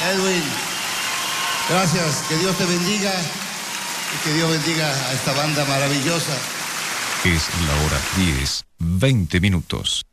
Edwin, gracias, que Dios te bendiga y que Dios bendiga a esta banda maravillosa. Es la hora 10:20.